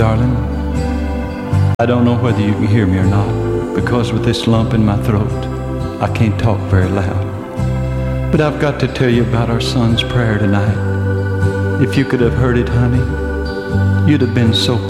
Darling, I don't know whether you can hear me or not, because with this lump in my throat, I can't talk very loud. But I've got to tell you about our son's prayer tonight. If you could have heard it, honey, you'd have been so